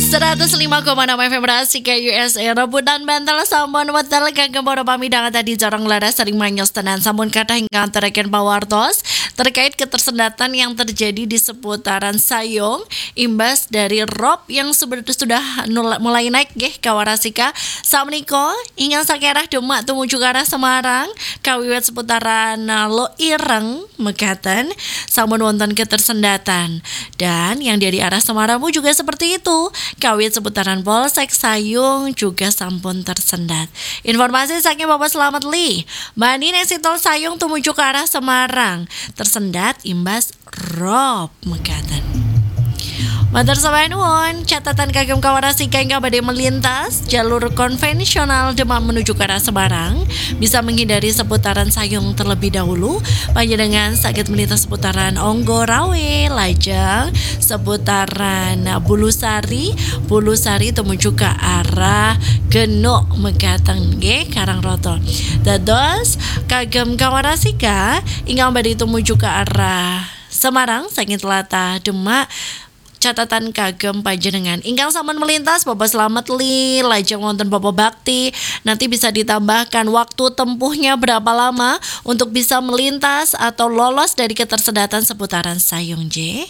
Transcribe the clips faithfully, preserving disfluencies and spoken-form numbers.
seratus lima koma enam F M Rasika U S A rebutan bantal sampun wetel kagem para pamidang tadi jarang laras sering manyos tenan sampun kathah ingkang tereken pawartos terkait ketersendatan yang terjadi di seputaran Sayong imbas dari rob yang sebenarnya sudah mulai naik nggih kawarasika sakmenika ingkang sakerah Demak tumuju ke arah Semarang kawiwit seputaran Lo Ireng mekaten sampun wonten ketersendatan dan yang dari arah Semarang pun juga seperti itu. Kawit seputaran Polsek Sayung juga sampun tersendat. Informasi saking Bapak Slamet Li, Bani Nesitol Sayung tumuju ke arah Semarang tersendat imbas rob mekaten. Matur samayan nuwun, catatan kagem kawarasika ingkang badhe melintas jalur konvensional Demak menuju ke arah Semarang bisa menghindari seputaran Sayung terlebih dahulu. Panjenengan saged melintas seputaran Onggorawe, lajeng seputaran Bulusari, Bulusari tumuju ke arah Genuk mekaten nggih Karangroto. Dados kagem kawarasika ingkang badhe tumuju ke arah Semarang saking tlatah Demak catatan kagem panjenengan ingkang sampun melintas Bapak Slamet Li lajeng wonten Bapak Bakti nanti bisa ditambahkan waktu tempuhnya berapa lama untuk bisa melintas atau lolos dari ketersendatan seputaran Sayung J.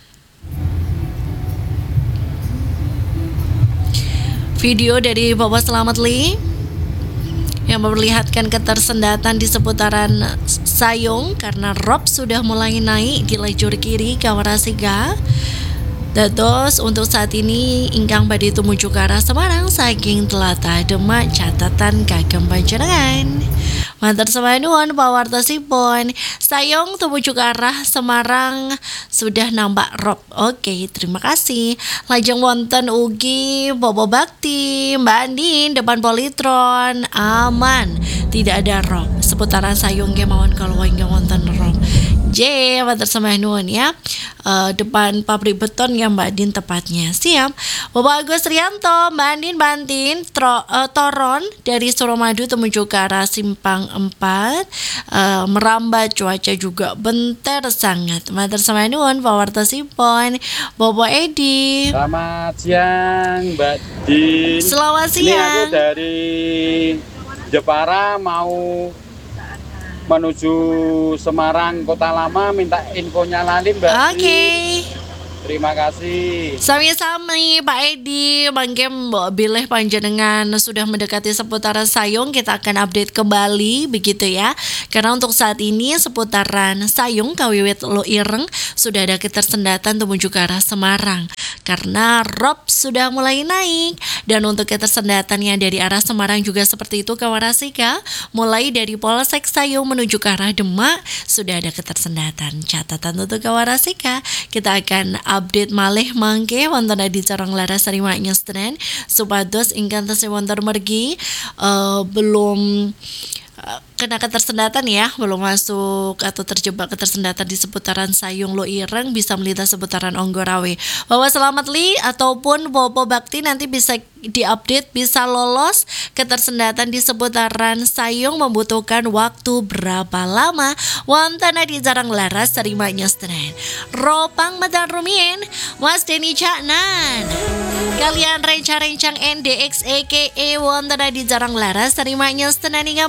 Video dari Bapak Slamet Li yang memperlihatkan ketersendatan di seputaran Sayung karena rob sudah mulai naik di lajur kiri kawarasika. Dados untuk saat ini ingkang badhe tumuju ke arah Semarang saking tlatah Demak catatan kagem panjenengan. Matur samayan nuwun pawartosipun. Sayung tumuju ke arah Semarang sudah nampak rob. Oke, terima kasih. Lajeng wonten ugi Bobo Bakti, Mbak Andin depan Politron aman. Tidak ada rob. Seputaran Sayung nggih mawon kalau ingkang wonten rob. J, matur samayan nuwun ya. Uh, depan pabrik beton ya Mbak Din tepatnya. Siap. Bapak Agus Rianto, Mbak Andin Bantin, tro, uh, Toron dari Suramadu tumuju ke arah Simpang empat. Uh, merambat cuaca juga bentar sangat. Matur samayan nuwun pawartosipun. Bapak Edi. Selamat siang Mbak Din. Selamat siang. Ini aku dari Jepara mau menuju Semarang Kota Lama, minta infonya nanti Mbak. Oke. Okay. Terima kasih. Sami-sami Pak Edi, mangke mbok bilih panjenengan sudah mendekati seputaran Sayung, kita akan update kembali begitu ya. Karena untuk saat ini seputaran Sayung kawiwit Lo Ireng sudah ada ketersendatan tumuju ke arah Semarang. Karena rob sudah mulai naik dan untuk ketersendatan yang dari arah Semarang juga seperti itu kawarasika. Mulai dari Polsek Sayung menuju ke arah Demak sudah ada ketersendatan. Catatan untuk kawarasika, kita akan update malih mangke wonten di carang laras sarima nyestren supados ingkang tasih wonten mergi uh, belum uh, kena ketersendatan ya, belum masuk atau terjebak ketersendatan di seputaran Sayung Lo Ireng bisa melintas seputaran Onggorawe. Bapak Slamet Li ataupun Bobo Bakti nanti bisa diupdate bisa lolos ketersendatan di seputaran Sayung membutuhkan waktu berapa lama wonten di jarang laras terima nyestren. Ropang medan rumien Mas Deni Caknan kalian rencang-rencang N D X E K E wonten di jarang laras terima nyestren.